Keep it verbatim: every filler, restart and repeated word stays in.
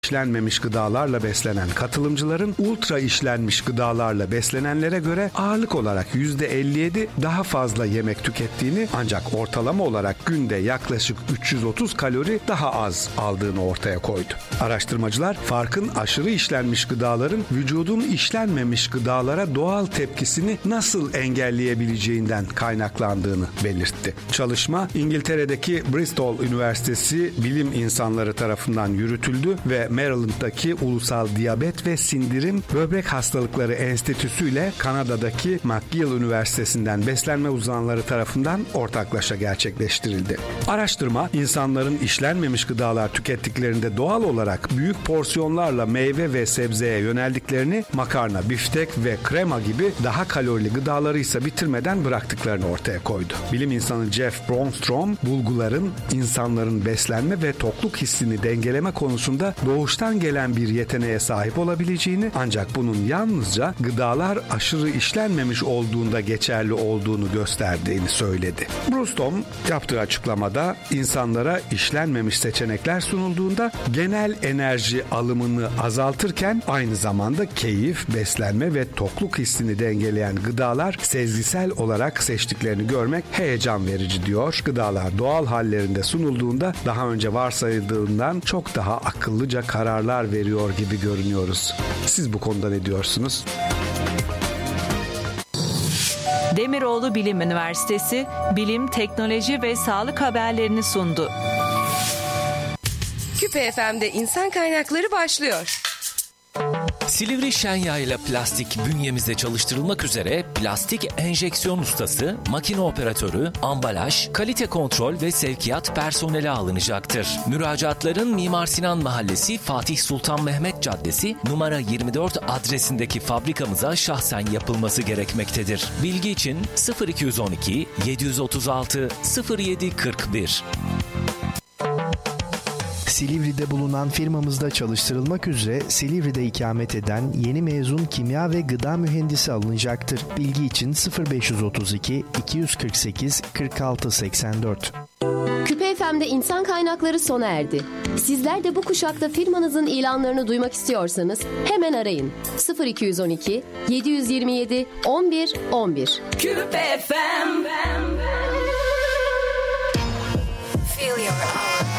işlenmemiş gıdalarla beslenen katılımcıların ultra işlenmiş gıdalarla beslenenlere göre ağırlık olarak yüzde elli yedi daha fazla yemek tükettiğini, ancak ortalama olarak günde yaklaşık üç yüz otuz kalori daha az aldığını ortaya koydu. Araştırmacılar farkın aşırı işlenmiş gıdaların vücudun işlenmemiş gıdalara doğal tepkisini nasıl engelleyebileceğinden kaynaklandığını belirtti. Çalışma İngiltere'deki Bristol Üniversitesi bilim insanları tarafından yürütüldü ve Maryland'daki Ulusal Diyabet ve Sindirim Böbrek Hastalıkları Enstitüsü ile Kanada'daki McGill Üniversitesi'nden beslenme uzmanları tarafından ortaklaşa gerçekleştirildi. Araştırma, insanların işlenmemiş gıdalar tükettiklerinde doğal olarak büyük porsiyonlarla meyve ve sebzeye yöneldiklerini, makarna, biftek ve krema gibi daha kalorili gıdaları ise bitirmeden bıraktıklarını ortaya koydu. Bilim insanı Jeff Bromstrom, bulguların insanların beslenme ve tokluk hissini dengeleme konusunda doğuştan gelen bir yeteneğe sahip olabileceğini, ancak bunun yalnızca gıdalar aşırı işlenmemiş olduğunda geçerli olduğunu gösterdiğini söyledi. Bromstrom yaptığı açıklamada insanlara işlenmemiş seçenekler sunulduğunda genel enerji alımını azaltırken aynı zamanda keyif, beslenme ve tokluk hissini dengeleyen gıdalar sezgisel olarak seçtiklerini görmek heyecan verici diyor. Gıdalar doğal hallerinde sunulduğunda daha önce varsayıldığından çok daha akıllıca kararlar veriyor gibi görünüyoruz. Siz bu konuda ne diyorsunuz? Demiroğlu Bilim Üniversitesi Bilim, Teknoloji ve Sağlık haberlerini sundu. Küpe F M'de insan kaynakları başlıyor. Silivri Şenyayla plastik bünyemizde çalıştırılmak üzere plastik enjeksiyon ustası, makine operatörü, ambalaj, kalite kontrol ve sevkiyat personeli alınacaktır. Müracaatların Mimar Sinan Mahallesi, Fatih Sultan Mehmet Caddesi, numara yirmi dört adresindeki fabrikamıza şahsen yapılması gerekmektedir. Bilgi için sıfır iki yüz on iki yedi otuz altı sıfır yedi kırk bir. Silivri'de bulunan firmamızda çalıştırılmak üzere Silivri'de ikamet eden yeni mezun kimya ve gıda mühendisi alınacaktır. Bilgi için sıfır beş otuz iki iki yüz kırk sekiz kırk altı seksen dört. Küpe F M'de insan kaynakları sona erdi. Sizler de bu kuşakta firmanızın ilanlarını duymak istiyorsanız hemen arayın. sıfır iki yüz on iki yedi yüz yirmi yedi on bir on bir. Küpe F M. Feel your